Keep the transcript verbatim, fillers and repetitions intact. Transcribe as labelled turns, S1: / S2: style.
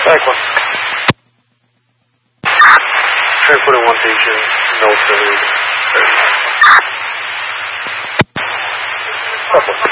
S1: Back one. Try to put in one page in military. Stop one.